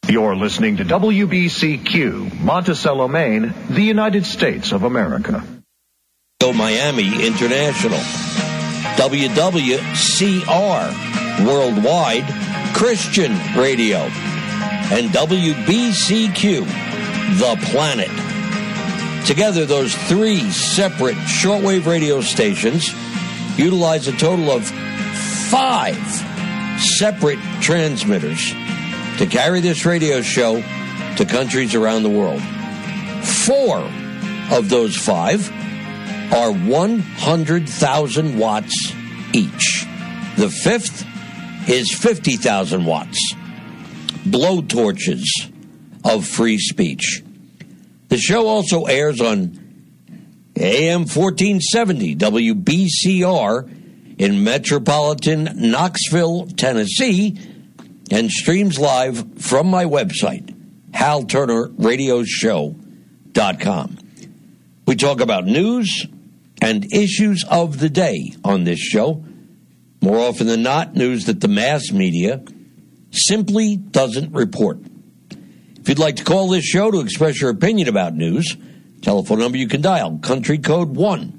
You're listening to WBCQ, Monticello, Maine, the United States of America. Miami International. WWCR, Worldwide Christian Radio. And WBCQ, The Planet. Together, those three separate shortwave radio stations utilize a total of 5 separate transmitters to carry this radio show to countries around the world. 4 of those 5 are 100,000 watts each. The 5th is 50,000 watts. Blowtorches of free speech. The show also airs on AM 1470 WBCR in metropolitan Knoxville, Tennessee, and streams live from my website, HalTurnerRadioshow.com. We talk about news and issues of the day on this show. More often than not, news that the mass media simply doesn't report. If you'd like to call this show to express your opinion about news, telephone number you can dial, country code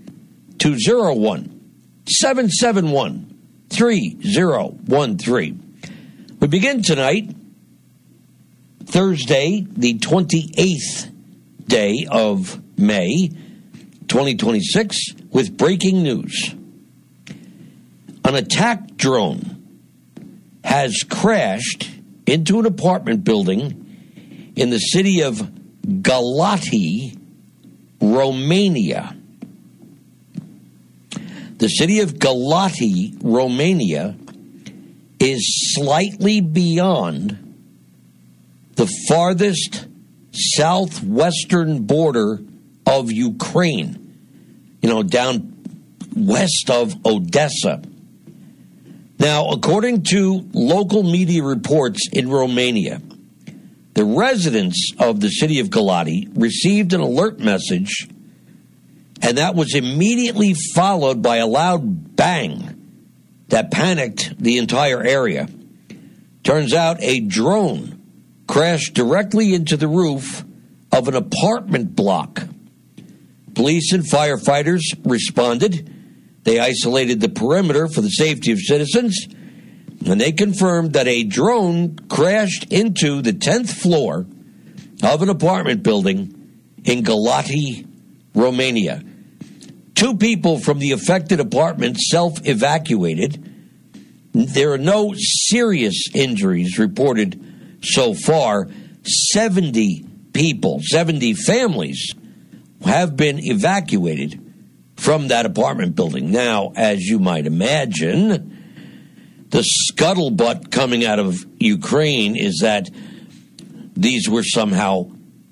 1-201-771-3013. We begin tonight, Thursday, the 28th day of May, 2026, with breaking news. An attack drone has crashed into an apartment building in the city of Galati, Romania. The city of Galati, Romania, is slightly beyond the farthest southwestern border of Ukraine, down west of Odessa. Now, according to local media reports in Romania, the residents of the city of Galati received an alert message, and that was immediately followed by a loud bang that panicked the entire area. Turns out a drone crashed directly into the roof of an apartment block. Police and firefighters responded. They isolated the perimeter for the safety of citizens, and they confirmed that a drone crashed into the 10th floor of an apartment building in Galati, Romania. 2 people from the affected apartment self-evacuated. There are no serious injuries reported so far. 70 people, 70 families have been evacuated from that apartment building. Now, as you might imagine, the scuttlebutt coming out of Ukraine is that this was somehow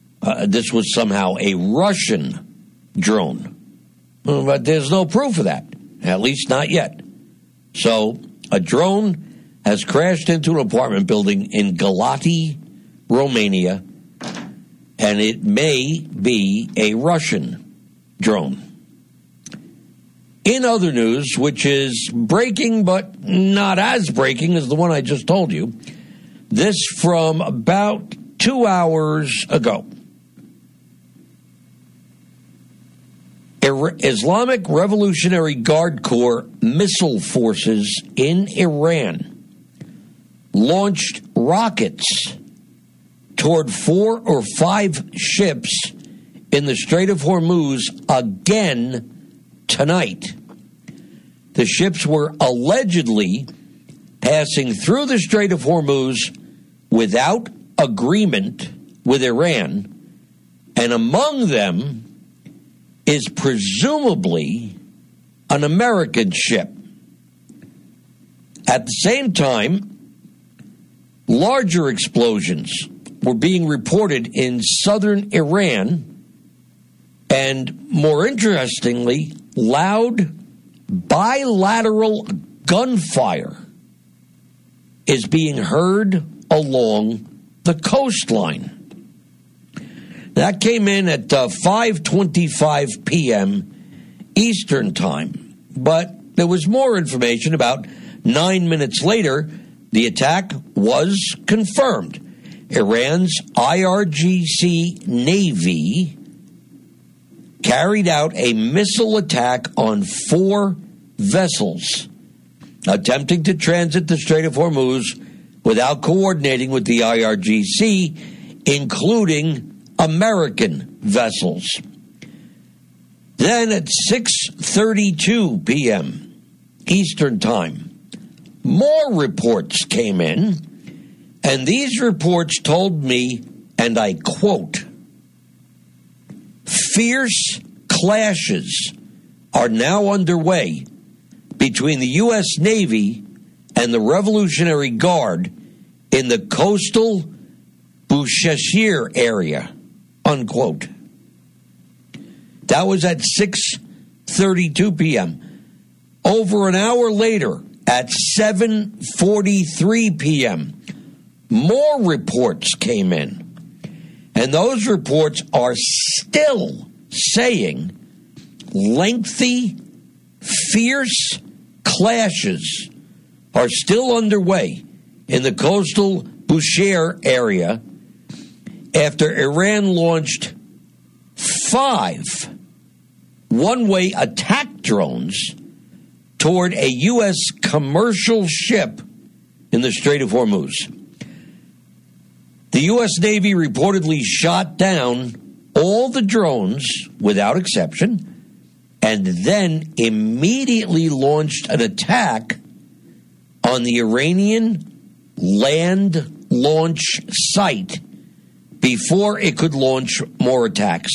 a Russian drone. But there's no proof of that, at least not yet. So a drone has crashed into an apartment building in Galati, Romania, and it may be a Russian drone. In other news, which is breaking but not as breaking as the one I just told you, this from about 2 hours ago. Islamic Revolutionary Guard Corps missile forces in Iran launched rockets toward 4 or 5 ships in the Strait of Hormuz again tonight. The ships were allegedly passing through the Strait of Hormuz without agreement with Iran, and among them is presumably an American ship. At the same time, larger explosions were being reported in southern Iran, and more interestingly, loud bilateral gunfire is being heard along the coastline. That came in at 5:25 p.m. Eastern Time, but there was more information about 9 minutes later. The attack was confirmed. Iran's IRGC Navy carried out a missile attack on 4 vessels attempting to transit the Strait of Hormuz without coordinating with the IRGC, including American vessels. Then at 6:32 p.m. Eastern Time, more reports came in, and these reports told me, and I quote, "Fierce clashes are now underway between the U.S. Navy and the Revolutionary Guard in the coastal Bushehr area," unquote. That was at 6:32 p.m. Over an hour later, at 7:43 p.m., more reports came in. And those reports are still saying lengthy, fierce clashes are still underway in the coastal Bushehr area after Iran launched 5 one-way attack drones toward a U.S. commercial ship in the Strait of Hormuz. The U.S. Navy reportedly shot down all the drones without exception and then immediately launched an attack on the Iranian land launch site before it could launch more attacks.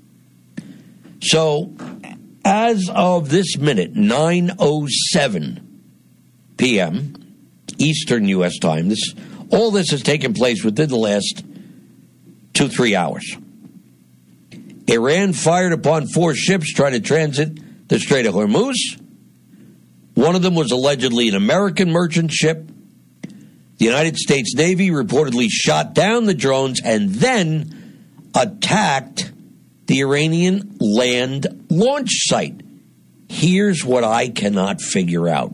So, as of this minute, 9:07 p.m. Eastern U.S. time, all this has taken place within the last 2-3 hours. Iran fired upon 4 ships trying to transit the Strait of Hormuz. One of them was allegedly an American merchant ship. The United States Navy reportedly shot down the drones and then attacked the Iranian land launch site. Here's what I cannot figure out.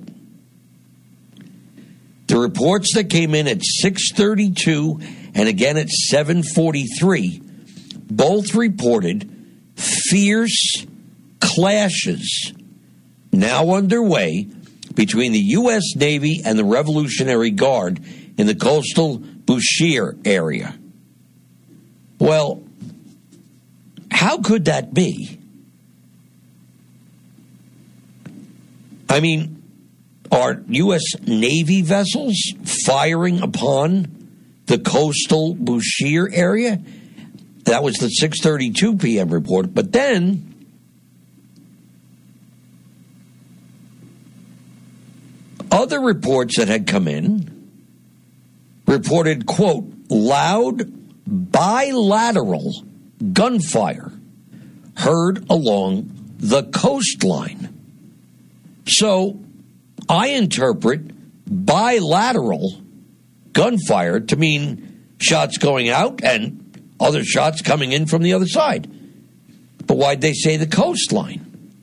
The reports that came in at 6:32 and again at 7:43 both reported fierce clashes now underway between the U.S. Navy and the Revolutionary Guard in the coastal Bushehr area. Well, how could that be? I mean, are U.S. Navy vessels firing upon the coastal Bushehr area? That was the 6:32 p.m. report. But then other reports that had come in reported, quote, loud bilateral gunfire heard along the coastline. So I interpret bilateral gunfire to mean shots going out and other shots coming in from the other side. But why'd they say the coastline?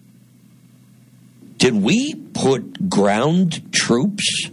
Did we put ground troops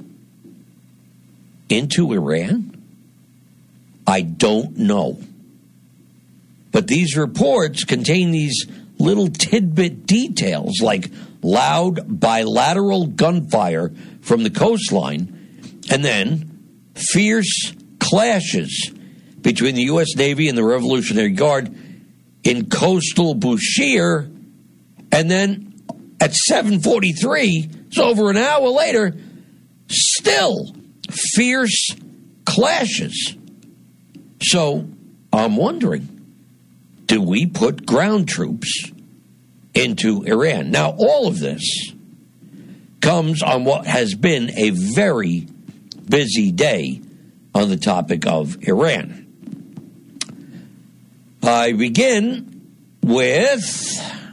into Iran? I don't know. But these reports contain these little tidbit details like loud bilateral gunfire from the coastline and then fierce clashes between the U.S. Navy and the Revolutionary Guard in coastal Bushehr, and then at 7:43, so over an hour later, still fierce clashes. So I'm wondering, do we put ground troops into Iran? Now, all of this comes on what has been a very busy day on the topic of Iran. I begin with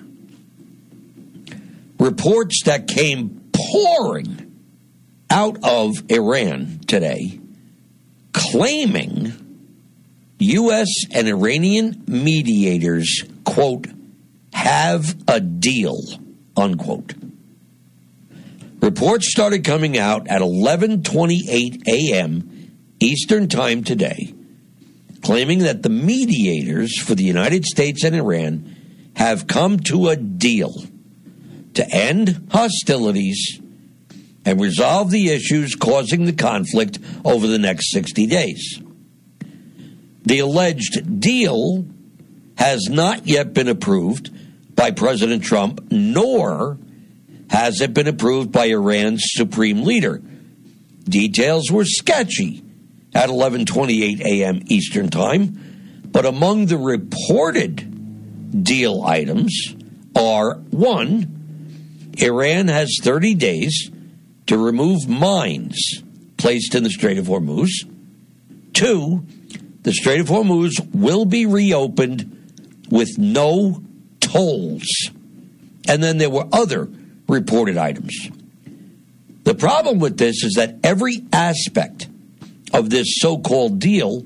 reports that came pouring out of Iran today, claiming U.S. and Iranian mediators, quote, have a deal, unquote. Reports started coming out at 11:28 a.m. Eastern Time today claiming that the mediators for the United States and Iran have come to a deal to end hostilities and resolve the issues causing the conflict over the next 60 days. The alleged deal has not yet been approved by President Trump, nor has it been approved by Iran's supreme leader. Details were sketchy at 11:28 a.m. Eastern Time, but among the reported deal items are: 1, Iran has 30 days to remove mines placed in the Strait of Hormuz. 2, the Strait of Hormuz will be reopened with no tolls. And then there were other reported items. The problem with this is that every aspect of this so-called deal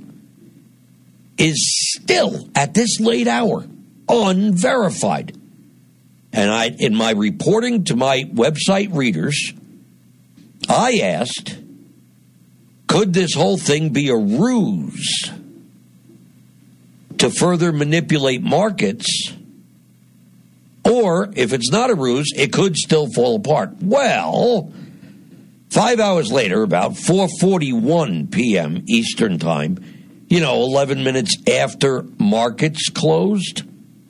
is still, at this late hour, unverified. And in my reporting to my website readers, I asked, could this whole thing be a ruse to further manipulate markets? Or, if it's not a ruse, it could still fall apart. Well, 5 hours later, about 4:41 p.m. Eastern Time, 11 minutes after markets closed,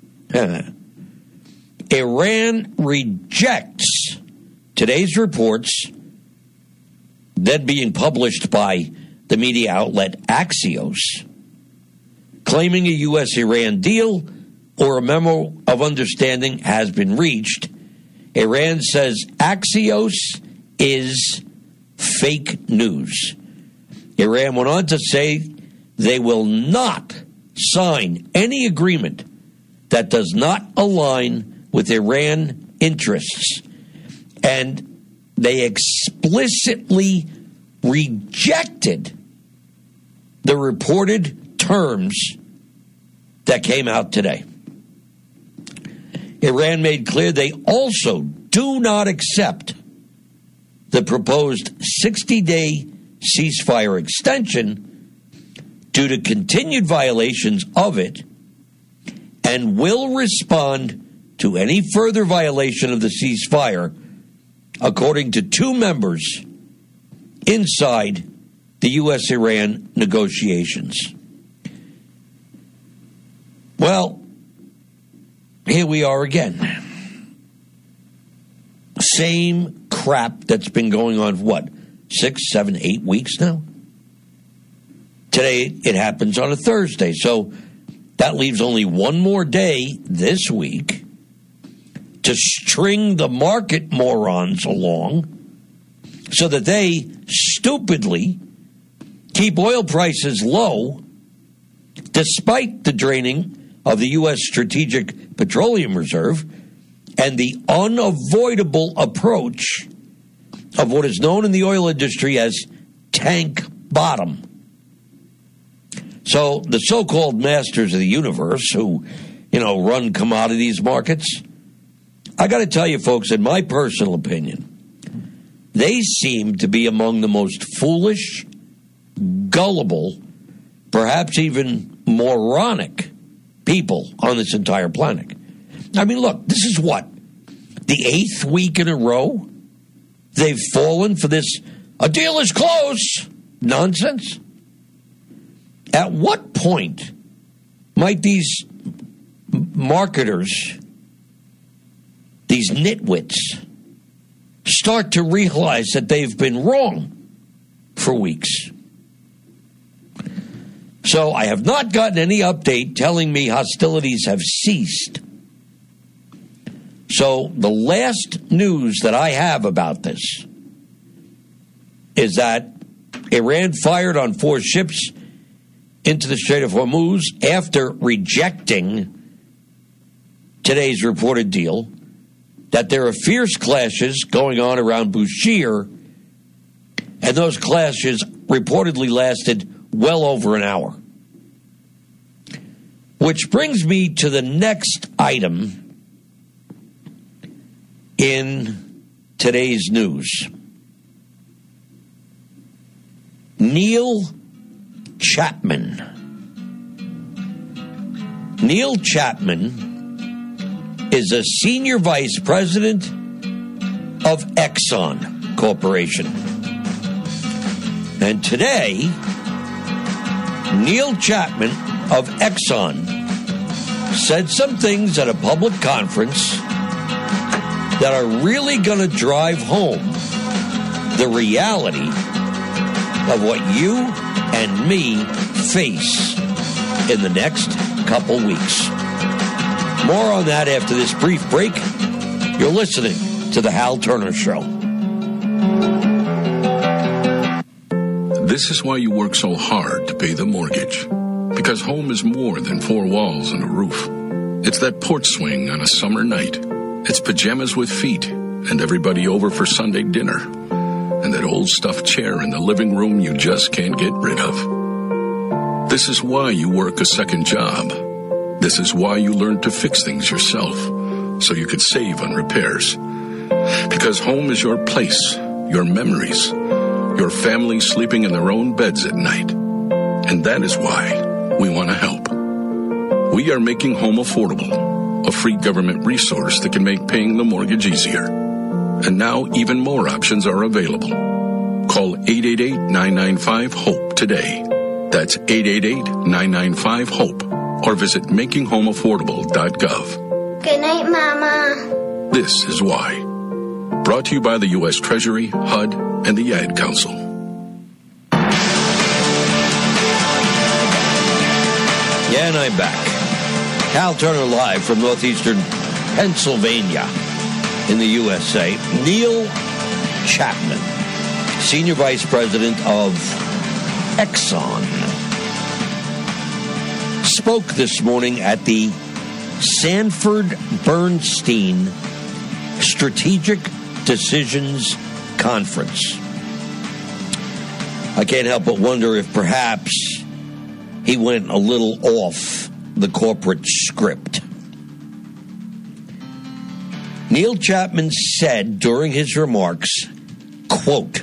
Iran rejects today's reports, then being published by the media outlet Axios, claiming a U.S.-Iran deal or a memo of understanding has been reached. Iran says Axios is fake news. Iran went on to say they will not sign any agreement that does not align with Iran interests. And they explicitly rejected the reported terms that came out today. Iran made clear they also do not accept the proposed 60-day ceasefire extension due to continued violations of it, and will respond to any further violation of the ceasefire, according to 2 members inside the U.S.-Iran negotiations. Well, here we are again. Same crap that's been going on, 6, 7, 8 weeks now? Today, it happens on a Thursday, so that leaves only one more day this week to string the market morons along so that they stupidly keep oil prices low despite the draining of the U.S. Strategic Petroleum Reserve and the unavoidable approach of what is known in the oil industry as tank bottom. So the so-called masters of the universe who, run commodities markets, I got to tell you, folks, in my personal opinion, they seem to be among the most foolish, gullible, perhaps even moronic people on this entire planet. I mean, look, this is what? The 8th week in a row they've fallen for this, a deal is close, nonsense. At what point might these marketers, these nitwits, start to realize that they've been wrong for weeks? So I have not gotten any update telling me hostilities have ceased. So the last news that I have about this is that Iran fired on 4 ships into the Strait of Hormuz after rejecting today's reported deal, that there are fierce clashes going on around Bushehr, and those clashes reportedly lasted well over an hour. Which brings me to the next item in today's news. Neil Chapman Neil Chapman is a senior vice president of Exxon Corporation. And today, Neil Chapman of Exxon said some things at a public conference that are really going to drive home the reality of what you and me face in the next couple weeks. More on that after this brief break. You're listening to The Hal Turner Show. This is why you work so hard to pay the mortgage. Because home is more than four walls and a roof. It's that porch swing on a summer night. It's pajamas with feet and everybody over for Sunday dinner. And that old stuffed chair in the living room you just can't get rid of. This is why you work a second job. This is why you learn to fix things yourself, so you could save on repairs. Because home is your place, your memories, your family sleeping in their own beds at night. And that is why we want to help. We are making home affordable, a free government resource that can make paying the mortgage easier. And now even more options are available. Call 888-995-HOPE today. That's 888-995-HOPE. Or visit makinghomeaffordable.gov. Good night, Mama. This is why. Brought to you by the U.S. Treasury, HUD, and the Ad Council. Yeah, and I'm back. Hal Turner live from northeastern Pennsylvania in the USA. Neil Chapman, Senior Vice President of Exxon, spoke this morning at the Sanford Bernstein Strategic Decisions Conference. I can't help but wonder if perhaps he went a little off the corporate script. Neil Chapman said during his remarks, quote,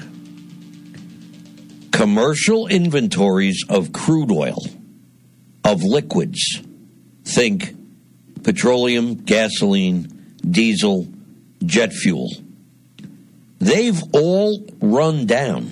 "Commercial inventories of crude oil, of liquids, think petroleum, gasoline, diesel, jet fuel, they've all run down.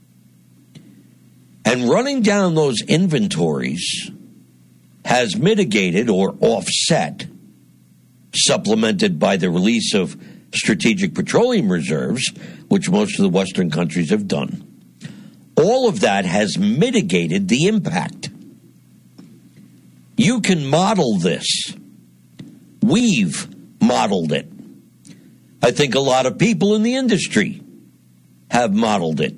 And running down those inventories has mitigated or offset, supplemented by the release of strategic petroleum reserves, which most of the Western countries have done. All of that has mitigated the impact. You can model this. We've modeled it. I think a lot of people in the industry have modeled it.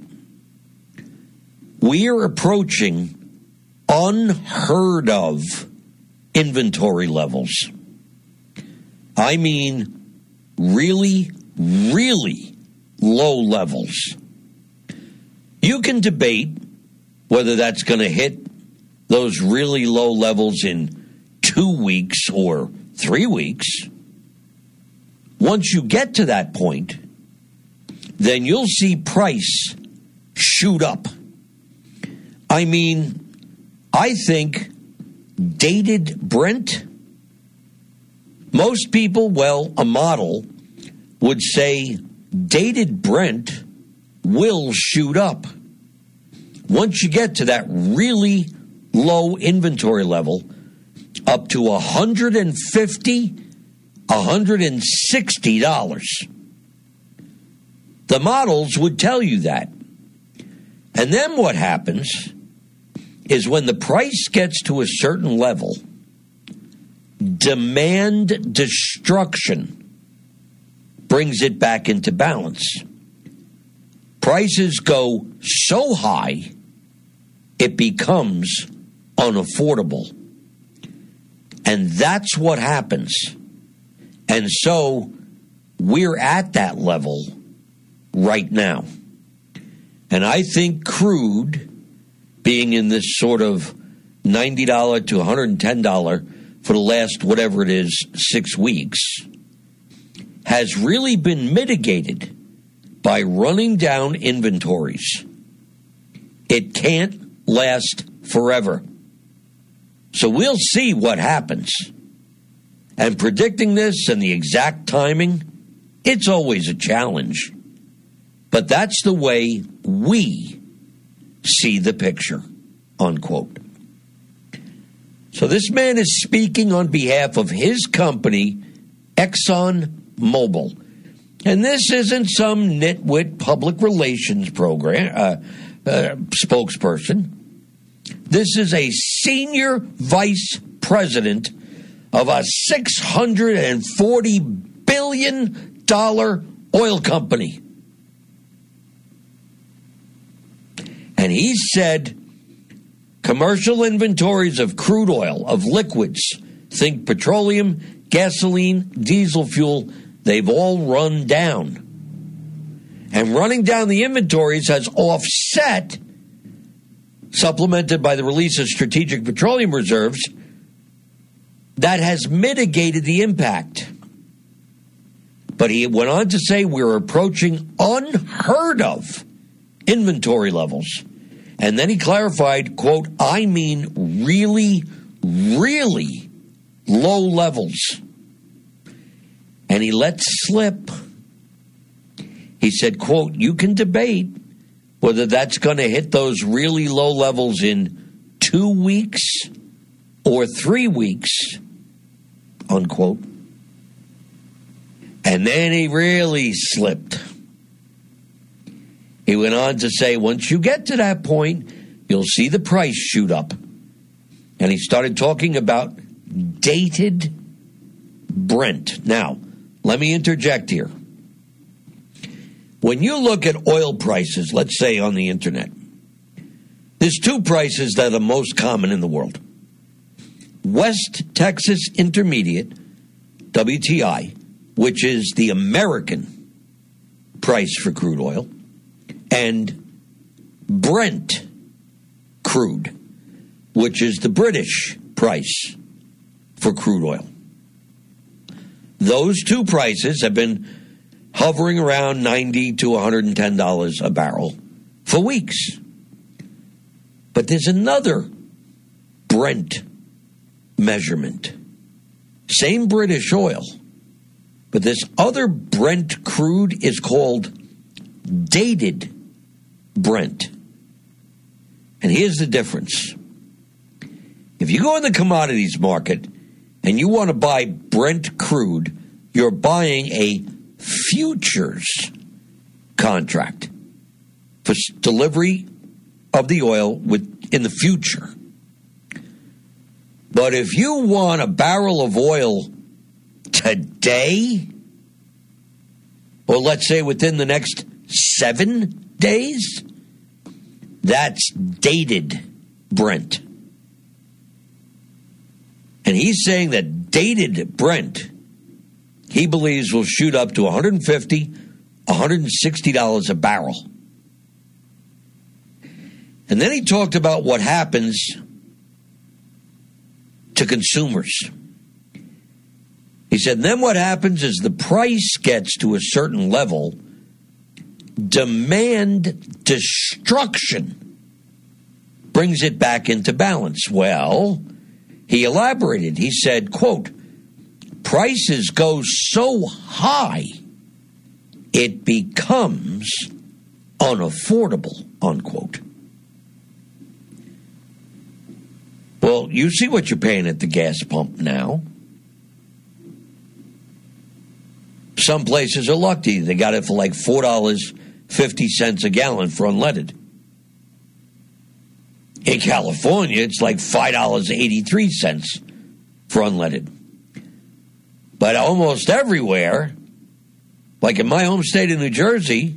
We are approaching unheard of inventory levels. I mean, really, really low levels. You can debate whether that's going to hit those really low levels in 2 weeks or 3 weeks. Once you get to that point, then you'll see price shoot up. I mean, I think dated Brent, most people, well, a model would say dated Brent will shoot up. Once you get to that really low inventory level, up to $150, $160. The models would tell you that. And then what happens is when the price gets to a certain level, demand destruction brings it back into balance. Prices go so high, it becomes unaffordable. And that's what happens. And so we're at that level right now. And I think crude, being in this sort of $90 to $110 for the last, whatever it is, 6 weeks, has really been mitigated by running down inventories. It can't last forever. So we'll see what happens. And predicting this and the exact timing, it's always a challenge. But that's the way we see the picture, unquote. So this man is speaking on behalf of his company, ExxonMobil. And this isn't some nitwit public relations program spokesperson. This is a senior vice president of a $640 billion oil company. And he said commercial inventories of crude oil, of liquids, think petroleum, gasoline, diesel fuel, they've all run down. And running down the inventories has offset, supplemented by the release of strategic petroleum reserves, that has mitigated the impact. But he went on to say we're approaching unheard of inventory levels. And then he clarified, quote, I mean really, really low levels. And he let slip. He said, quote, you can debate whether that's going to hit those really low levels in 2 weeks or 3 weeks, unquote. And then he really slipped. He went on to say, once you get to that point, you'll see the price shoot up. And he started talking about dated Brent. Now, let me interject here. When you look at oil prices, let's say on the internet, there's two prices that are most common in the world. West Texas Intermediate, WTI, which is the American price for crude oil, and Brent crude, which is the British price for crude oil. Those two prices have been hovering around $90 to $110 a barrel for weeks. But there's another Brent measurement. Same British oil, but this other Brent crude is called dated Brent. And here's the difference. If you go in the commodities market and you want to buy Brent crude, you're buying a futures contract for delivery of the oil in the future. But if you want a barrel of oil today, or let's say within the next 7 days, that's dated Brent. And he's saying that dated Brent, he believes, will shoot up to $150, $160 a barrel. And then he talked about what happens to consumers. He said, then what happens is the price gets to a certain level, demand destruction brings it back into balance. Well, he elaborated. He said, quote, prices go so high, it becomes unaffordable, unquote. Well, you see what you're paying at the gas pump now. Some places are lucky. They got it for like $4.50 a gallon for unleaded. In California, it's like $5.83 for unleaded. But almost everywhere, like in my home state of New Jersey,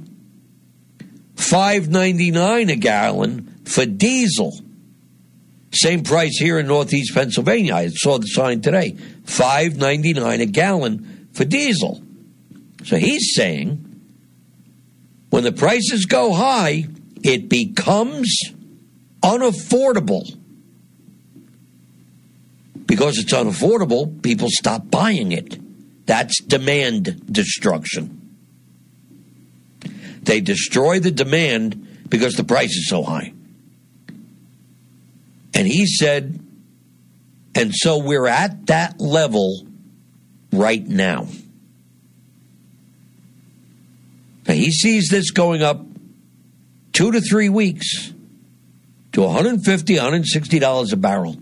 $5.99 a gallon for diesel. Same price here in Northeast Pennsylvania. I saw the sign today. $5.99 a gallon for diesel. So he's saying when the prices go high, it becomes unaffordable. Because it's unaffordable, people stop buying it. That's demand destruction. They destroy the demand because the price is so high. And he said And so we're at that level right now. Now, he sees this going up 2 to 3 weeks to $150, $160 a barrel.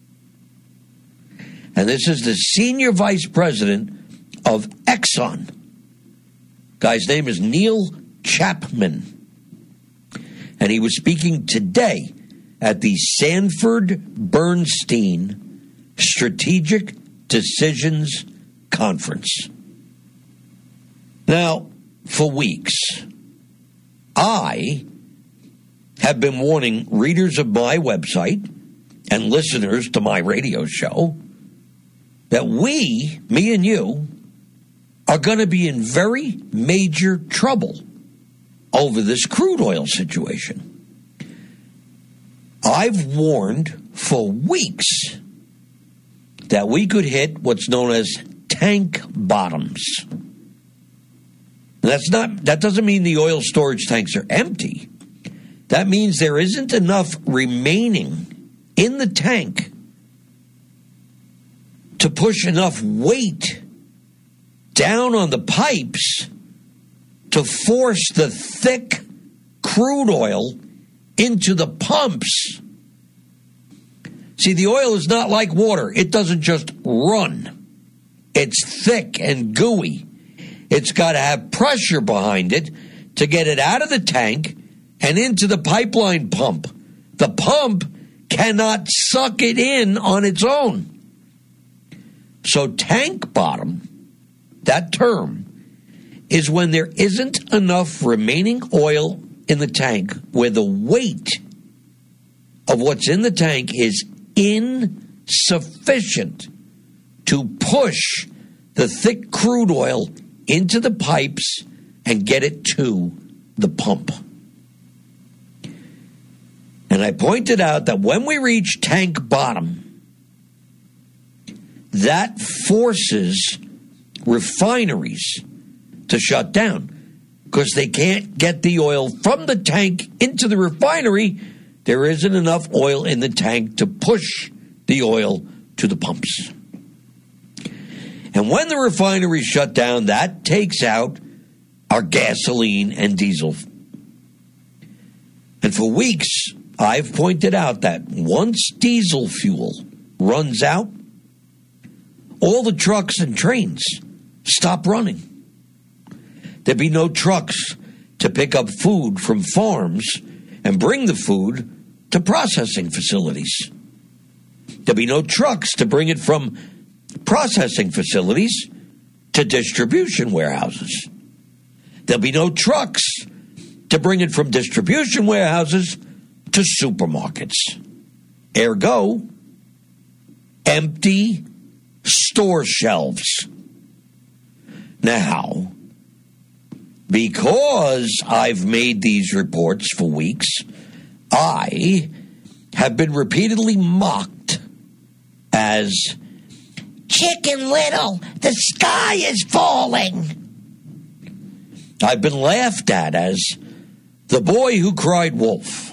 And this is the senior vice president of Exxon. Guy's name is Neil Chapman. And he was speaking today at the Sanford Bernstein Strategic Decisions Conference. Now, for weeks, I have been warning readers of my website and listeners to my radio show that we, me and you, are going to be in very major trouble over this crude oil situation. I've warned for weeks that we could hit what's known as tank bottoms. That doesn't mean the oil storage tanks are empty. That means there isn't enough remaining in the tank to push enough weight down on the pipes to force the thick crude oil into the pumps. See, the oil is not like water. It doesn't just run. It's thick and gooey. It's got to have pressure behind it to get it out of the tank and into the pipeline pump. The pump cannot suck it in on its own. So tank bottom, that term, is when there isn't enough remaining oil in the tank where the weight of what's in the tank is insufficient to push the thick crude oil into the pipes and get it to the pump. And I pointed out that when we reach tank bottom, that forces refineries to shut down because they can't get the oil from the tank into the refinery. There isn't enough oil in the tank to push the oil to the pumps. And when the refineries shut down, that takes out our gasoline and diesel. And for weeks, I've pointed out that once diesel fuel runs out, all the trucks and trains stop running. There'd be no trucks to pick up food from farms and bring the food to processing facilities. There'd be no trucks to bring it from processing facilities to distribution warehouses. There'll be no trucks to bring it from distribution warehouses to supermarkets. Ergo, empty store shelves. Now, because I've made these reports for weeks, I have been repeatedly mocked as Chicken Little, the sky is falling. I've been laughed at as the boy who cried wolf.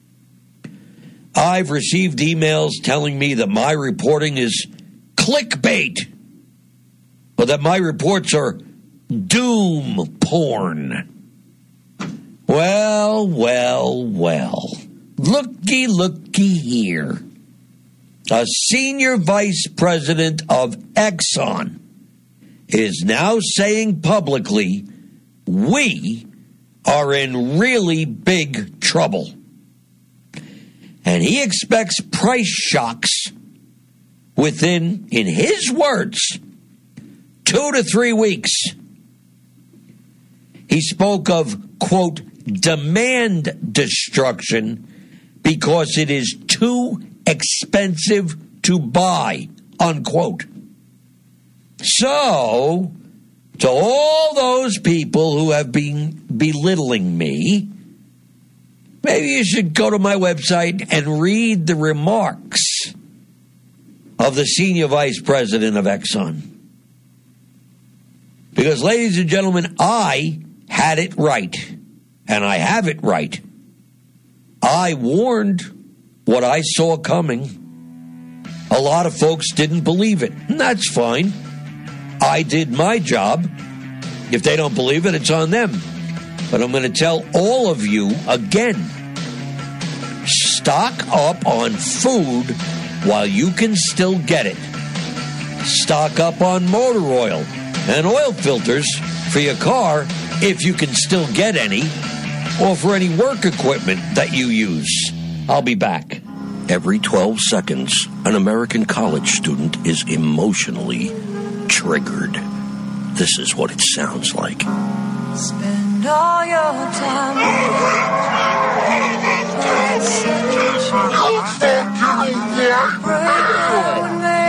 I've received emails telling me that my reporting is clickbait, or that my reports are doom porn. Well. Looky here. A senior vice president of Exxon is now saying publicly, we are in really big trouble. And he expects price shocks within, in his words, 2 to 3 weeks. He spoke of, quote, demand destruction because it is too expensive to buy, unquote. So, to all those people who have been belittling me, maybe you should go to my website and read the remarks of the senior vice president of Exxon. Because, ladies and gentlemen, I had it right, and I have it right. I warned what I saw coming A lot of folks didn't believe it, and that's fine. I did my job. If they don't believe it, it's on them. But I'm going to tell all of you again, stock up on food while you can still get it. Stock up on motor oil and oil filters for your car if you can still get any, or for any work equipment that you use. I'll be back. Every 12 seconds, an American college student is emotionally triggered. This is what it sounds like. Spend all your time. How